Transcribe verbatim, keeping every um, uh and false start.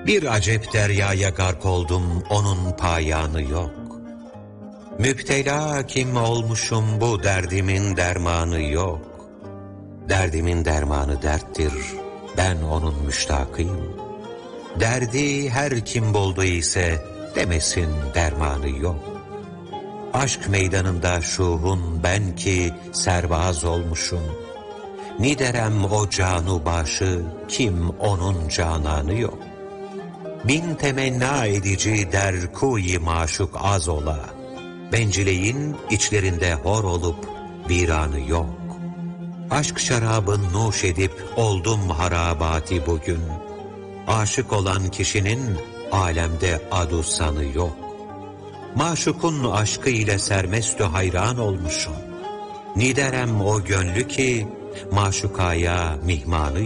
Bir acep deryaya gark oldum, onun payanı yok. Müptela kim olmuşum, bu derdimin dermanı yok. Derdimin dermanı derttir, ben onun müştakıyım. Derdi her kim buldu ise demesin dermanı yok. Aşk meydanında şuhun ben ki serbaz olmuşum. Niderem o canu başı, kim onun cananı yok. Bin temenna edici der kuyi maşuk az ola. Bencileyin içlerinde hor olup viranı yok. Aşk şarabın nuş edip oldum harabati bugün. Aşık olan kişinin alemde adu sanı yok. Maşukun aşkı ile sermestü hayran olmuşum. Niderem o gönlü ki maşukaya mihmanı